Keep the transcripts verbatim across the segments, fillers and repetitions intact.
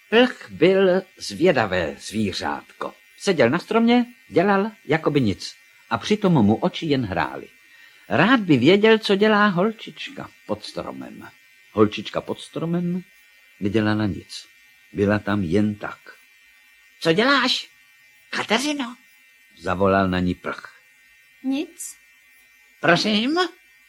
Plch byl zvědavé zvířátko. Seděl na stromě, dělal jako by nic a přitom mu oči jen hrály. Rád by věděl, co dělá holčička pod stromem. Holčička pod stromem nedělala nic. Byla tam jen tak. Co děláš, Kateřino? Zavolal na ní Plch. Nic. Prosím?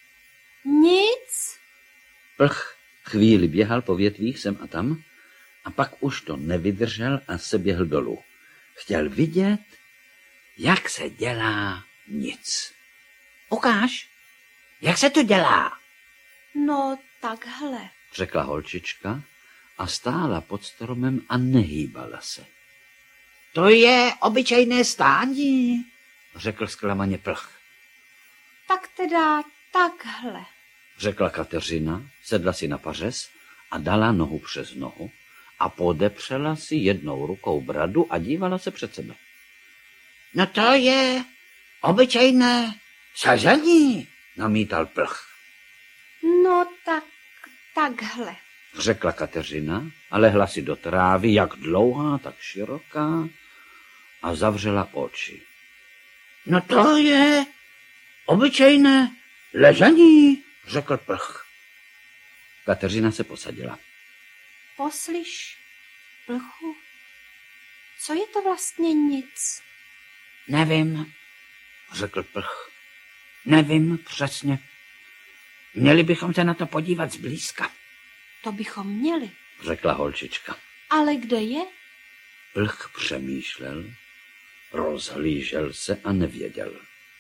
Nic. Plch chvíli běhal po větvích sem a tam a pak už to nevydržel a se běhl dolů. Chtěl vidět, jak se dělá nic. Ukáž, jak se to dělá? No, takhle, Řekla holčička a stála pod stromem a nehýbala se. To je obyčejné stání, řekl zklamaně Plch. tak teda takhle. Řekla Kateřina, sedla si na pařez a dala nohu přes nohu a podepřela si jednou rukou bradu a dívala se před sebe. No to je obyčejné sazení, namítal Plch. No, tak takhle. Řekla Kateřina a lehla si do trávy, jak dlouhá, tak široká, a zavřela oči. No to je obyčejné ležení, řekl Plch. Kateřina se posadila. Poslyš, Plchu, co je to vlastně nic? Nevím, řekl Plch. Nevím přesně. Měli bychom se na to podívat zblízka, To bychom měli. řekla holčička. Ale kde je? Plch přemýšlel, rozhlížel se a nevěděl.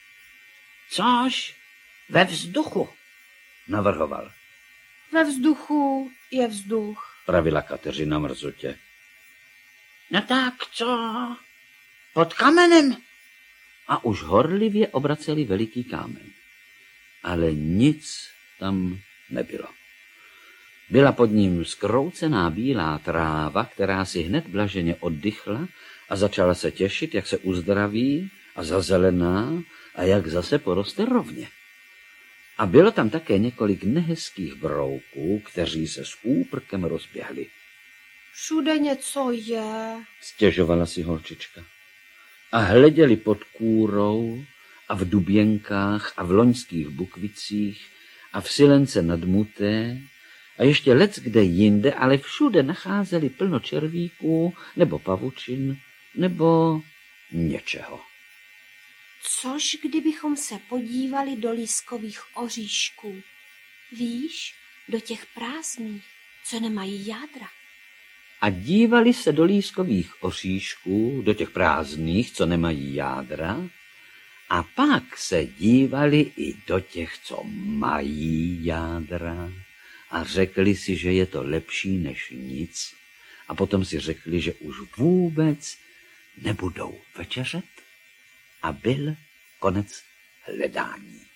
Což ve vzduchu, navrhoval. Ve vzduchu je vzduch. Pravila Kateřina mrzutě. No tak co? Pod kamenem? A už horlivě obraceli veliký kámen. Ale nic tam nebylo. Byla pod ním zkroucená bílá tráva, která si hned blaženě oddychla a začala se těšit, jak se uzdraví a zazelená a jak zase poroste rovně. A bylo tam také několik nehezkých brouků, kteří se s úprkem rozběhli. Všude něco je. Stěžovala si holčička. A hleděli pod kůrou a v duběnkách a v loňských bukvicích a v silence nad Muté a ještě lec kde jinde, ale všude nacházeli plno červíků nebo pavučin nebo něčeho. Což kdybychom se podívali do lískových oříšků? Víš, do těch prázdných, co nemají jádra. A dívali se do lískových oříšků, do těch prázdných, co nemají jádra, a pak se dívali i do těch, co mají jádra, a řekli si, že je to lepší než nic, a potom si řekli, že už vůbec nebudou večeřet, a byl konec hledání.